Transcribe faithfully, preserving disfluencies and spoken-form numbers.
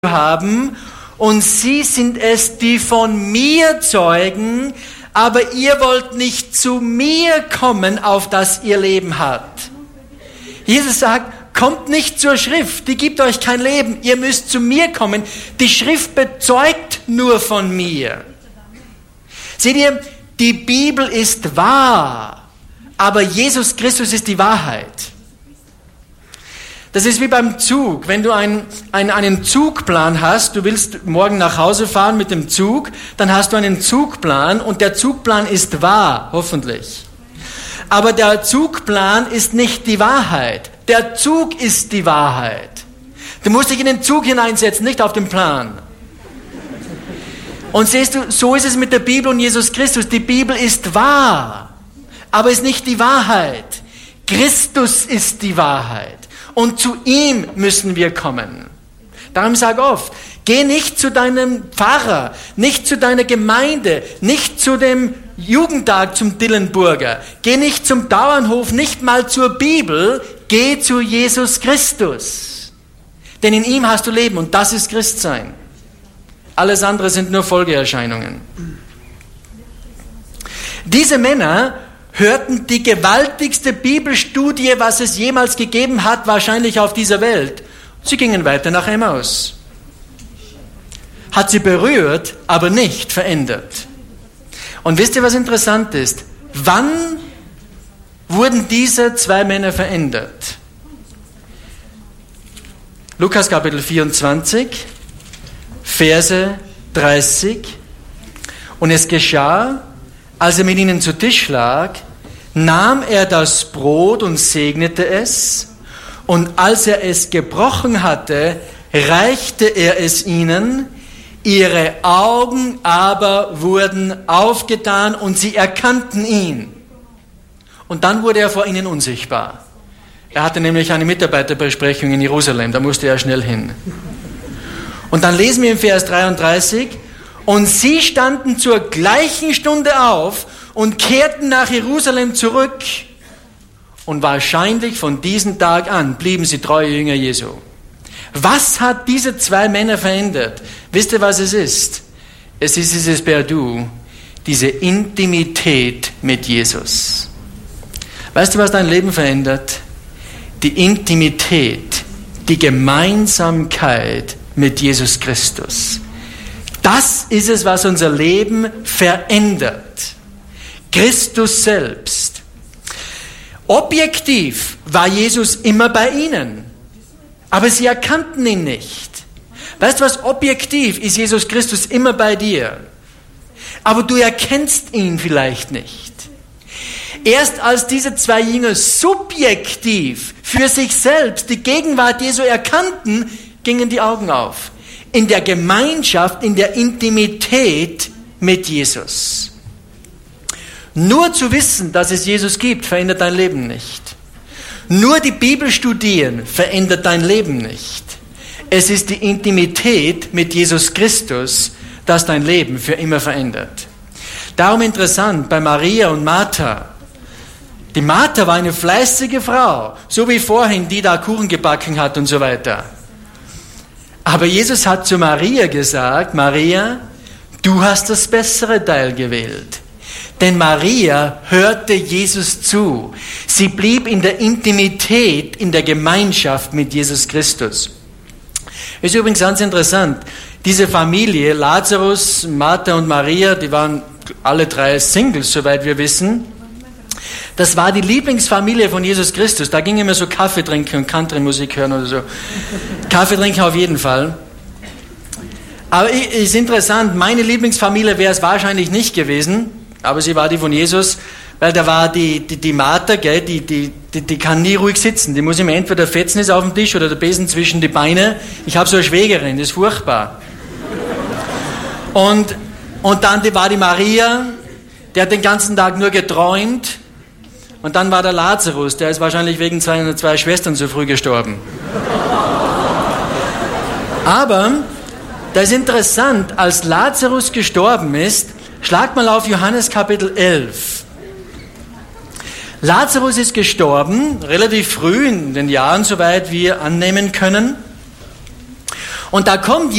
haben, und sie sind es, die von mir zeugen, aber ihr wollt nicht zu mir kommen, auf das ihr Leben habt. Jesus sagt, kommt nicht zur Schrift, die gibt euch kein Leben, ihr müsst zu mir kommen. Die Schrift bezeugt nur von mir. Seht ihr, die Bibel ist wahr, aber Jesus Christus ist die Wahrheit. Das ist wie beim Zug. Wenn du einen, einen, einen Zugplan hast, du willst morgen nach Hause fahren mit dem Zug, dann hast du einen Zugplan und der Zugplan ist wahr, hoffentlich. Aber der Zugplan ist nicht die Wahrheit. Der Zug ist die Wahrheit. Du musst dich in den Zug hineinsetzen, nicht auf den Plan. Und siehst du, so ist es mit der Bibel und Jesus Christus. Die Bibel ist wahr, aber ist nicht die Wahrheit. Christus ist die Wahrheit. Und zu ihm müssen wir kommen. Darum sage ich oft, geh nicht zu deinem Pfarrer, nicht zu deiner Gemeinde, nicht zu dem Jugendtag zum Dillenburger, geh nicht zum Bauernhof, nicht mal zur Bibel, geh zu Jesus Christus. Denn in ihm hast du Leben und das ist Christsein. Alles andere sind nur Folgeerscheinungen. Diese Männer hörten die gewaltigste Bibelstudie, was es jemals gegeben hat, wahrscheinlich auf dieser Welt. Sie gingen weiter nach Emmaus. Hat sie berührt, aber nicht verändert. Und wisst ihr, was interessant ist? Wann wurden diese zwei Männer verändert? Lukas Kapitel vierundzwanzig, Verse dreißig. Und es geschah, als er mit ihnen zu Tisch lag, nahm er das Brot und segnete es, und als er es gebrochen hatte, reichte er es ihnen, ihre Augen aber wurden aufgetan und sie erkannten ihn. Und dann wurde er vor ihnen unsichtbar. Er hatte nämlich eine Mitarbeiterbesprechung in Jerusalem, da musste er schnell hin. Und dann lesen wir im Vers dreiunddreißig, und sie standen zur gleichen Stunde auf und kehrten nach Jerusalem zurück. Und wahrscheinlich von diesem Tag an blieben sie treue Jünger Jesu. Was hat diese zwei Männer verändert? Wisst ihr, was es ist? Es ist dieses Perdu, diese Intimität mit Jesus. Weißt du, was dein Leben verändert? Die Intimität, die Gemeinsamkeit mit Jesus Christus. Das ist es, was unser Leben verändert. Christus selbst. Objektiv war Jesus immer bei ihnen, aber sie erkannten ihn nicht. Weißt du was? Objektiv ist Jesus Christus immer bei dir, aber du erkennst ihn vielleicht nicht. Erst als diese zwei Jünger subjektiv für sich selbst die Gegenwart Jesu erkannten, gingen die Augen auf. In der Gemeinschaft, in der Intimität mit Jesus. Nur zu wissen, dass es Jesus gibt, verändert dein Leben nicht. Nur die Bibel studieren verändert dein Leben nicht. Es ist die Intimität mit Jesus Christus, das dein Leben für immer verändert. Darum interessant bei Maria und Martha. Die Martha war eine fleißige Frau, so wie vorhin, die da Kuchen gebacken hat und so weiter. Aber Jesus hat zu Maria gesagt, Maria, du hast das bessere Teil gewählt. Denn Maria hörte Jesus zu. Sie blieb in der Intimität, in der Gemeinschaft mit Jesus Christus. Ist übrigens ganz interessant. Diese Familie, Lazarus, Martha und Maria, die waren alle drei Singles, soweit wir wissen. Das war die Lieblingsfamilie von Jesus Christus. Da ging immer so Kaffee trinken und Country-Musik hören oder so. Kaffee trinken auf jeden Fall. Aber es ist interessant, meine Lieblingsfamilie wäre es wahrscheinlich nicht gewesen, aber sie war die von Jesus, weil da war die, die, die Martha, gell, die, die, die, die kann nie ruhig sitzen. Die muss immer entweder fetzen ist auf dem Tisch oder der Besen zwischen die Beine. Ich habe so eine Schwägerin, das ist furchtbar. Und, und dann die, war die Maria, der hat den ganzen Tag nur geträumt. Und dann war der Lazarus, der ist wahrscheinlich wegen seiner zwei Schwestern so früh gestorben. Aber, das ist interessant, als Lazarus gestorben ist, schlag mal auf Johannes Kapitel elf. Lazarus ist gestorben, relativ früh in den Jahren, soweit wir annehmen können. Und da kommt